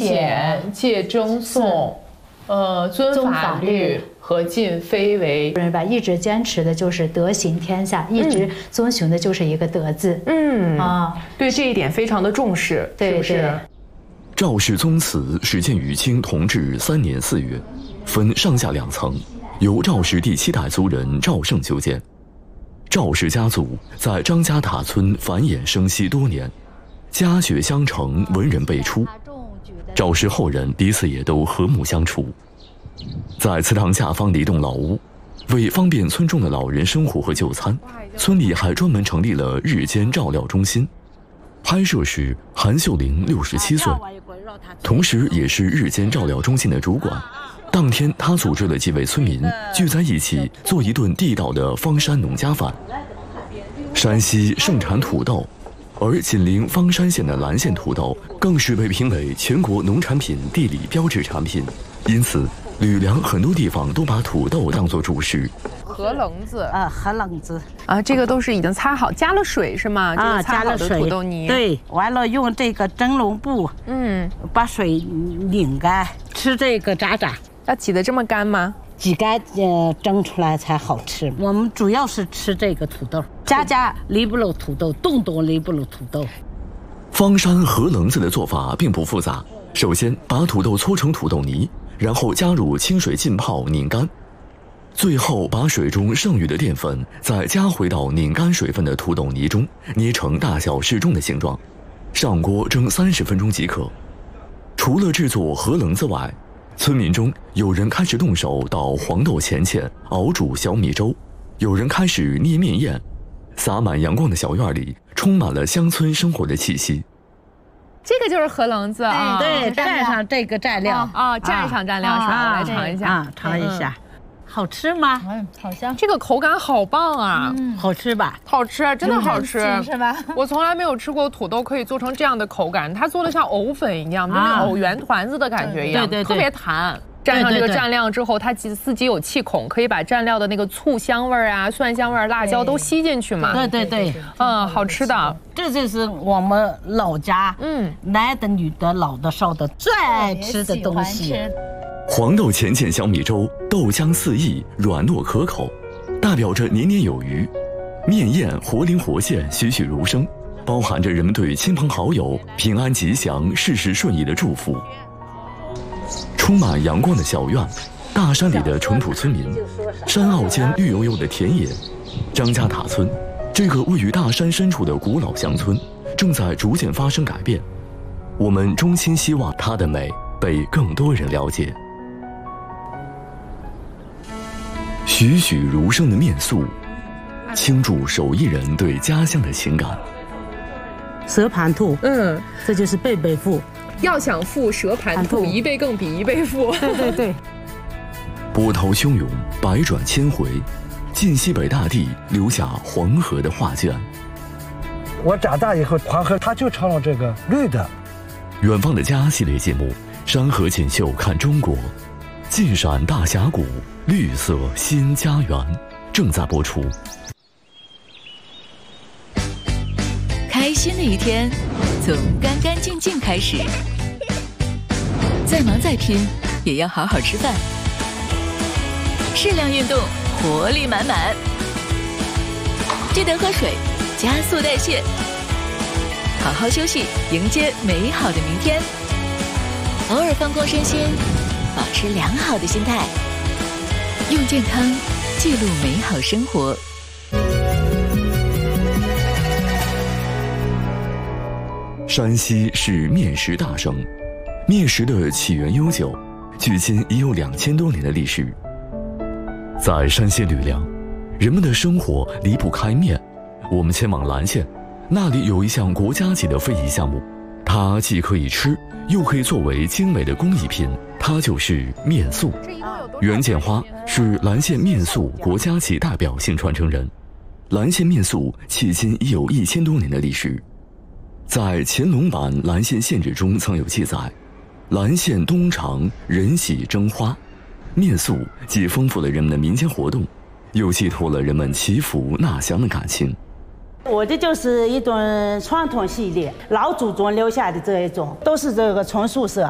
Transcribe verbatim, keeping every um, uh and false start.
显，借争讼，呃，遵法律和尽非为， 对吧？一直坚持的就是德行天下，一直遵循的就是一个德字。 嗯啊， 对这一点非常的重视，是不是？ 赵氏宗祠始建于清同治三年四月，分上下两层，由赵氏第七代族人赵胜修建。赵氏家族在张家塔村繁衍生息多年，家学相承，文人辈出。赵氏后人彼此也都和睦相处。在祠堂下方的一栋老屋，为方便村中的老人生活和就餐，村里还专门成立了日间照料中心。拍摄时，韩秀玲六十七岁，同时也是日间照料中心的主管。当天，他组织了几位村民聚在一起，做一顿地道的方山农家饭。山西盛产土豆，而紧邻方山县的兰县土豆更是被评为全国农产品地理标志产品。因此，吕梁很多地方都把土豆当作主食。 荷棱子啊，荷棱子啊，这个都是已经擦好，加了水是吗？ 啊， 加了水，土豆泥。 对，完了用这个蒸笼布，嗯，把水拧干，吃这个渣渣。 要挤得这么干吗？ 挤干，呃，蒸出来才好吃。我们主要是吃这个土豆，家家离不了土豆，栋栋离不了土豆。 方山荷棱子的做法并不复杂，首先把土豆搓成土豆泥，然后加入清水浸泡拧干。最后把水中剩余的淀粉再加回到拧干水分的土豆泥中，捏成大小适中的形状，上锅蒸三十分钟即可。除了制作荷棱子外，村民中有人开始动手捣黄豆钱钱，熬煮小米粥，有人开始捏面砚。洒满阳光的小院里充满了乡村生活的气息。 这个就是荷棱子啊， 对，蘸上这个蘸料啊，蘸上蘸料是吧？我来尝一下啊，尝一下。好吃吗？ 嗯，好香。 这个口感好棒啊！ 嗯，好吃吧？ 好吃，真的好吃， 是吧？ 我从来没有吃过土豆可以做成这样的口感，它做的像藕粉一样，就那藕圆团子的感觉一样， 对对， 特别弹。蘸上这个蘸料之后，它自己有气孔，可以把蘸料的那个醋香味儿啊、蒜香味儿、辣椒都吸进去嘛。 对对对， 嗯，好吃的。 这就是我们老家，嗯，男的、女的、老的、少的最爱吃的东西。 黄豆钱钱小米粥，豆浆四溢，软糯可口，代表着年年有余。面砚活灵活现，栩栩如生，包含着人们对亲朋好友平安吉祥、事事顺意的祝福。充满阳光的小院，大山里的淳朴村民，山坳间绿油油的田野，张家塔村，这个位于大山深处的古老乡村，正在逐渐发生改变。我们衷心希望它的美被更多人了解。栩栩如生的面塑，倾注手艺人对家乡的情感。 蛇盘兔， 嗯， 这就是辈辈富。 要想富，蛇盘兔，一辈更比一辈富。 对对对。 波涛汹涌，百转千回，晋西北大地留下黄河的画卷。 我长大以后，黄河它就成了这个绿的。 远方的家系列节目《山河锦绣看中国》，晋陕大峡谷绿色新家园正在播出。 开心的一天从干干净净开始，再忙再拼也要好好吃饭，适量运动，活力满满，记得喝水，加速代谢，好好休息，迎接美好的明天。偶尔放空身心，保持良好的心态，用健康记录美好生活。 山西是面食大省，面食的起源悠久，距今已有两千多年的历史。在山西吕梁，人们的生活离不开面。我们前往兰县，那里有一项国家级的非遗项目，它既可以吃，又可以作为精美的工艺品，它就是面塑。袁建花是兰县面塑国家级代表性传承人。兰县面塑迄今已有一千多年的历史。在乾隆版兰县县志中曾有记载，兰县冬常人喜蒸花，面塑既丰富了人们的民间活动，又寄托了人们祈福纳祥的感情。 我的就是一种传统系列，老祖宗留下的这一种，都是这个纯素色。